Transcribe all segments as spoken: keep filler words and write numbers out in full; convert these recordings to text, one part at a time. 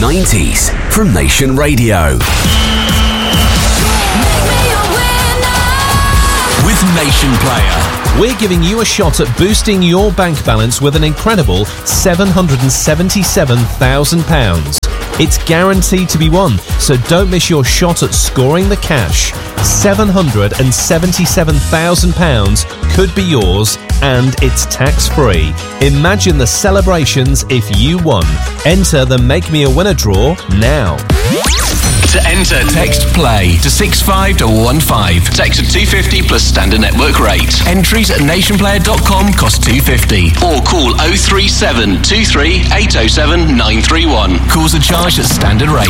nineties from Nation Radio. With Nation Player, we're giving you a shot at boosting your bank balance with an incredible seven hundred seventy-seven thousand pounds. It's guaranteed to be won, so don't miss your shot at scoring the cash. seven hundred seventy-seven thousand pounds could be yours, and it's tax-free. Imagine the celebrations if you won. Enter the Make Me a Winner draw now. To enter, text PLAY to six five one one five. Text at two fifty plus standard network rate. Entries at nationplayer dot com cost two fifty. Or call oh three seven two three eight oh seven nine three one. Calls are charged at standard rate.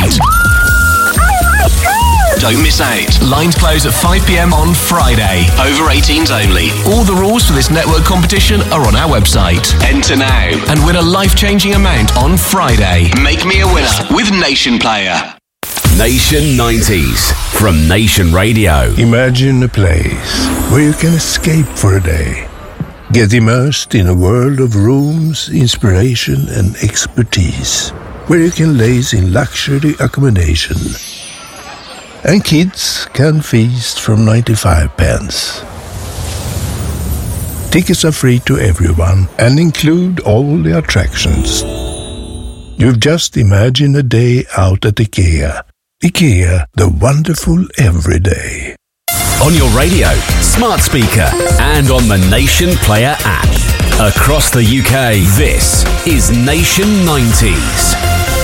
Don't miss out. Lines close at five p.m. on Friday. Over eighteens only. All the rules for this network competition are on our website. Enter now and win a life-changing amount on Friday. Make me a winner with Nation Player. Nation nineties from Nation Radio. Imagine a place where you can escape for a day. Get immersed in a world of rooms, inspiration and expertise. Where you can laze in luxury accommodation. And kids can feast from ninety-five pence. Tickets are free to everyone and include all the attractions. You've just imagined a day out at IKEA. IKEA, the wonderful everyday. On your radio, smart speaker, and on the Nation Player app. Across the U K, this is Nation nineties.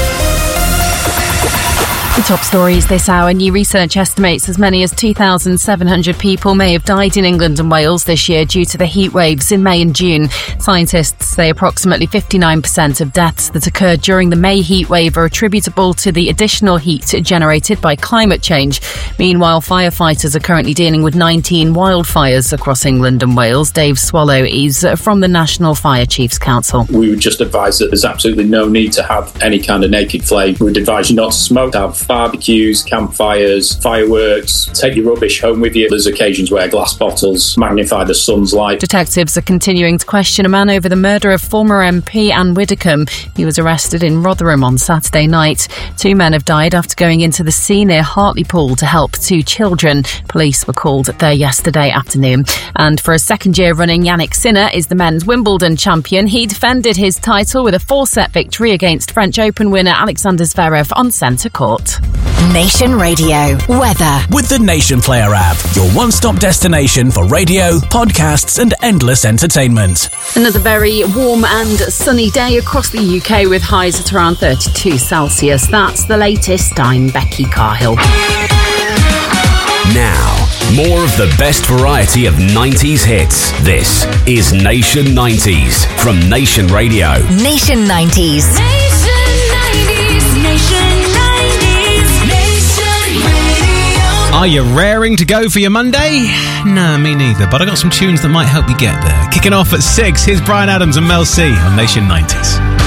The top stories this hour. New research estimates as many as two thousand seven hundred people may have died in England and Wales this year due to the heat waves in May and June. Scientists say approximately fifty-nine percent of deaths that occurred during the May heat wave are attributable to the additional heat generated by climate change. Meanwhile, firefighters are currently dealing with nineteen wildfires across England and Wales. Dave Swallow is from the National Fire Chiefs Council. We would just advise that there's absolutely no need to have any kind of naked flame. We would advise you not to smoke, have barbecues, campfires, fireworks. Take your rubbish home with you. There's occasions where glass bottles magnify the sun's light. Detectives are continuing to question a man over the murder of former M P Anne Widdecombe. He was arrested in Rotherham on Saturday night. Two men have died after going into the sea near Hartlepool to help two children. Police were called there yesterday afternoon. And for a second year running, Yannick Sinner is the men's Wimbledon champion. He defended his title with a four-set victory against French Open winner Alexander Zverev on centre court. Nation Radio weather with the Nation Player app, your one-stop destination for radio, podcasts and endless entertainment. Another very warm and sunny day across the U K with highs at around thirty-two Celsius. That's the latest. I'm Becky Carhill. Now, more of the best variety of nineties hits. This is Nation nineties from Nation Radio. Nation nineties. Nation nineties. Nation Are you raring to go for your Monday? Nah, me neither, but I got some tunes that might help you get there. Kicking off at six, here's Bryan Adams and Mel C on Nation nineties.